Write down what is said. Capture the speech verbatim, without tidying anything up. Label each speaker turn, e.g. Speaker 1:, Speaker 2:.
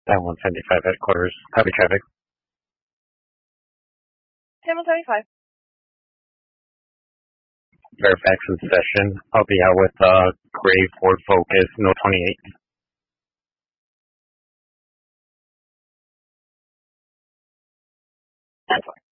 Speaker 1: That one seventy-five headquarters. Copy traffic.
Speaker 2: ten one seventy-five.
Speaker 1: Fairfax in session. I'll be out with uh, gray Ford Focus, no twenty-eight.
Speaker 2: That's fine.